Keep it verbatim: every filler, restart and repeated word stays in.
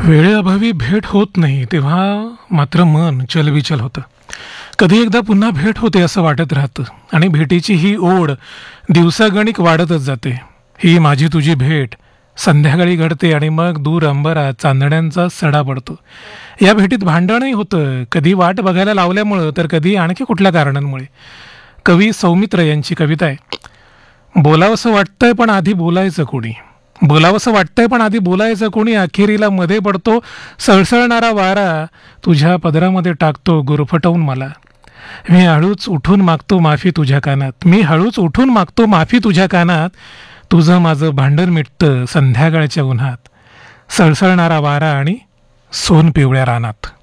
वेळेअभावी भेट होत नाही तेव्हा मात्र मन चलबिचल होतं. कधी एकदा पुन्हा भेट होते असं वाटत राहतं आणि भेटीची ही ओढ दिवसागणिक वाढतच जाते. ही माझी तुझी भेट संध्याकाळी घडते आणि मग दूर अंबरात चांदण्यांचा सडा पडतो. या भेटीत भांडणही होतं, कधी वाट बघायला लावल्यामुळं तर कधी आणखी कुठल्या कारणांमुळे. कवी सौमित्र यांची कविता आहे. बोलावंसं वाटतंय पण आधी बोलायचं कोणी, बोलावंसं वाटतंय पण आधी बोलायचं कोणी, अखेरीला मध्ये पडतो सळसळणारा वारा, तुझ्या पदरामध्ये टाकतो गुरफटवून मला. मी हळूच उठून मागतो माफी तुझ्या कानात, मी हळूच उठून मागतो माफी तुझ्या कानात, तुझं माझं भांडण मिटतं संध्याकाळच्या उन्हात, सळसळणारा वारा आणि सोन पिवळ्या रानात.